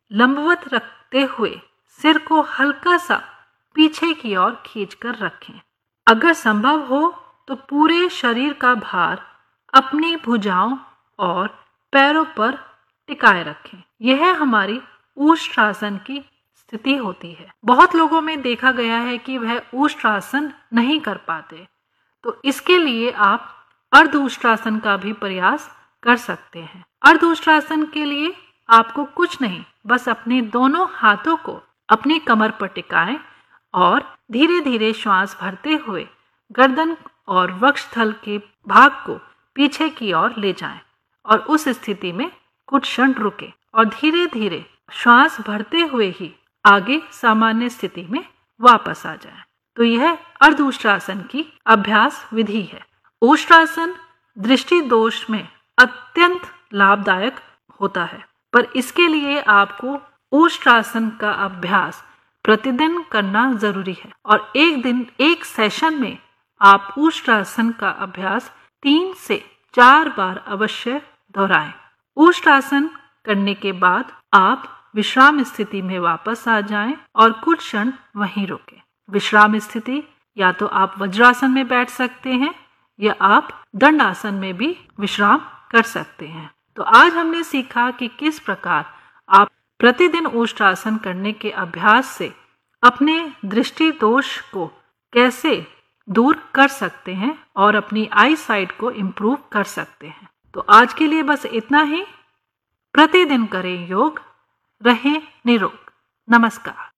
लंबवत रखते हुए सिर को हल्का सा पीछे की ओर खींचकर रखें। अगर संभव हो तो पूरे शरीर का भार अपनी भुजाओं और पैरों पर टिकाए रखें। यह हमारी ऊष्ट्रासन की स्थिति होती है। बहुत लोगों में देखा गया है कि वह ऊष्ट्रासन नहीं कर पाते, तो इसके लिए आप अर्धऊष्ट्रासन का भी प्रयास कर सकते हैं। अर्धऊष्ट्रासन के लिए आपको कुछ नहीं, बस अपने दोनों हाथों को अपनी कमर पर टिकाएं और धीरे धीरे श्वास भरते हुए गर्दन और वक्षस्थल के भाग को पीछे की ओर ले जाएं और उस स्थिति में कुछ क्षण रुकें और धीरे धीरे श्वास भरते हुए ही आगे सामान्य स्थिति में वापस आ जाएं। तो यह अर्धऊष्ट्रासन की अभ्यास विधि है। ऊष्ट्रासन दृष्टि दोष में अत्यंत लाभदायक होता है, पर इसके लिए आपको ऊष्ट्रासन का अभ्यास प्रतिदिन करना जरूरी है और एक दिन एक सेशन में आप ऊष्ट्रासन का अभ्यास 3 से 4 बार अवश्य दोहराएं। ऊष्ट्रासन करने के बाद आप विश्राम स्थिति में वापस आ जाएं और कुछ क्षण वहीं रुकें। विश्राम स्थिति या तो आप वज्रासन में बैठ सकते हैं या आप दंडासन में भी विश्राम कर सकते हैं। तो आज हमने सीखा कि किस प्रकार आप प्रतिदिन ऊष्ट्रासन करने के अभ्यास से अपने दृष्टि दोष को कैसे दूर कर सकते हैं और अपनी आई साइट को इम्प्रूव कर सकते हैं। तो आज के लिए बस इतना ही। प्रतिदिन करें योग, रहें निरोग। नमस्कार।